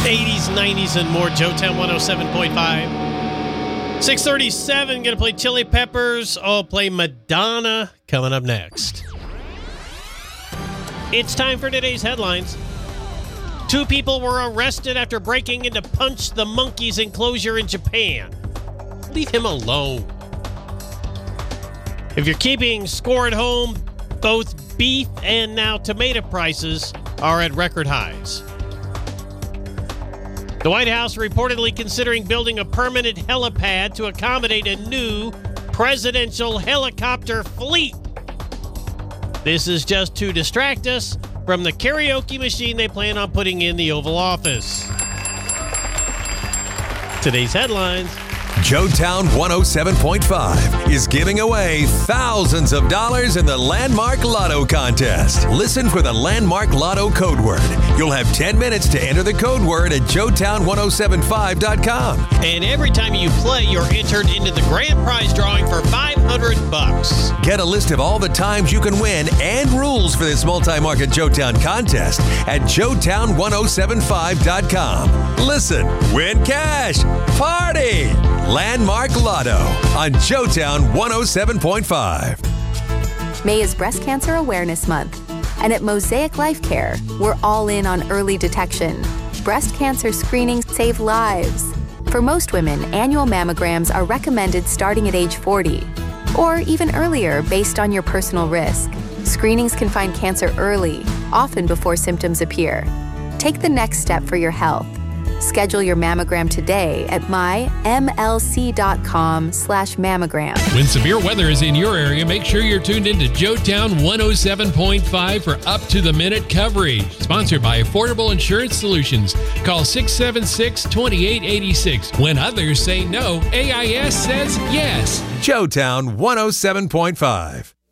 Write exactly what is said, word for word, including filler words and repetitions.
eighties, nineties, and more. Joetown one oh seven point five. six thirty-seven, going to play Chili Peppers. I'll play Madonna coming up next. It's time for today's headlines. Two people were arrested after breaking into Punch the Monkey's enclosure in Japan. Leave him alone. If you're keeping score at home, both beef and now tomato prices are at record highs. The White House reportedly considering building a permanent helipad to accommodate a new presidential helicopter fleet. This is just to distract us from the karaoke machine they plan on putting in the Oval Office. Today's headlines. Joetown one oh seven point five is giving away thousands of dollars in the Landmark Lotto contest. Listen for the Landmark Lotto code word. You'll have ten minutes to enter the code word at joetown ten seventy-five dot com. And every time you play, you're entered into the grand prize drawing for five hundred bucks. Get a list of all the times you can win and rules for this multi-market Joetown contest at joetown ten seventy-five dot com. Listen, win cash, party! Landmark Lotto on Joetown one oh seven point five. May is Breast Cancer Awareness Month, and at Mosaic Life Care, we're all in on early detection. Breast cancer screenings save lives. For most women, annual mammograms are recommended starting at age forty, or even earlier based on your personal risk. Screenings can find cancer early, often before symptoms appear. Take the next step for your health. Schedule your mammogram today at my m l c dot com slash mammogram. When severe weather is in your area, make sure you're tuned into Joetown one oh seven point five for up-to-the-minute coverage. Sponsored by Affordable Insurance Solutions. Call six seven six, two eight eight six. When others say no, A I S says yes. Joetown one oh seven point five.